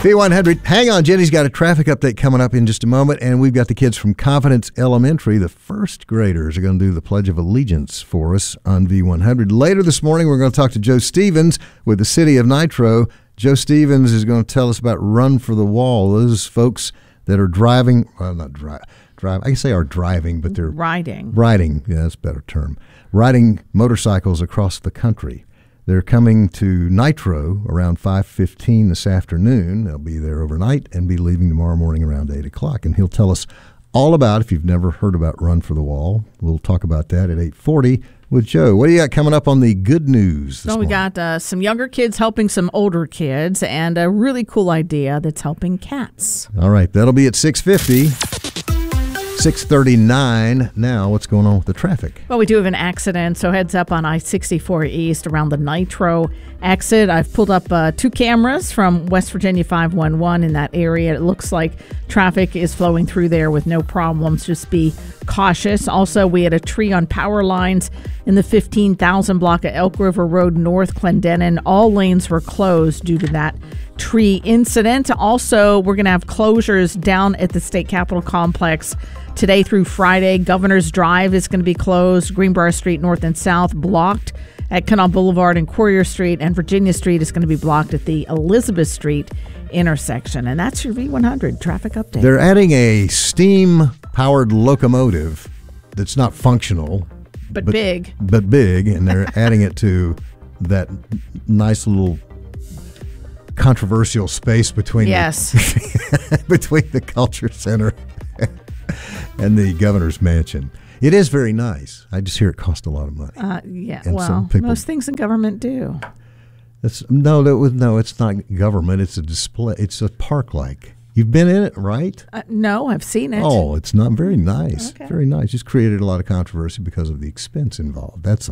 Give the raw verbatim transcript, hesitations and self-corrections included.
V one hundred. Hang on, Jenny's got a traffic update coming up in just a moment, and we've got the kids from Confidence Elementary. The first graders are going to do the Pledge of Allegiance for us on V one hundred. Later this morning, we're going to talk to Joe Stevens with the City of Nitro. Joe Stevens is going to tell us about Run for the Wall. Those folks that are driving, well, not drive, drive. I can say are driving, but they're riding. Riding, yeah, that's a better term. Riding motorcycles across the country. They're coming to Nitro around five fifteen this afternoon. They'll be there overnight and be leaving tomorrow morning around eight o'clock. And he'll tell us all about, if you've never heard about Run for the Wall, we'll talk about that at eight forty with Joe. What do you got coming up on the good news this So we morning? got uh, some younger kids helping some older kids, and a really cool idea that's helping cats. All right, that'll be at six fifty. six thirty-nine now. What's going on with the traffic? Well, we do have an accident, so heads up on I sixty-four East around the Nitro exit. I've pulled up uh, two cameras from West Virginia five one one in that area. It looks like traffic is flowing through there with no problems. Just be cautious. Also, we had a tree on power lines in the fifteen thousand block of Elk River Road North, Clendenin. All lanes were closed due to that tree incident. Also, we're going to have closures down at the State Capitol Complex today through Friday. Governor's Drive is going to be closed. Greenbrier Street North and South blocked at Canal Boulevard and Courier Street, and Virginia Street is going to be blocked at the Elizabeth Street intersection. And that's your V one hundred traffic update. They're adding a steam-powered locomotive that's not functional. But, but big. But big, and they're adding it to that nice little controversial space between yes. the, between the Culture Center and the governor's mansion. It is very nice. I just hear it cost a lot of money. Uh, yeah, and well, people, most things in government do. That's, no, that was, no, it's not government. It's a display. It's a park-like. You've been in it, right? Uh, no, I've seen it. Oh, it's not very nice. Okay. Very nice. Just created a lot of controversy because of the expense involved. That's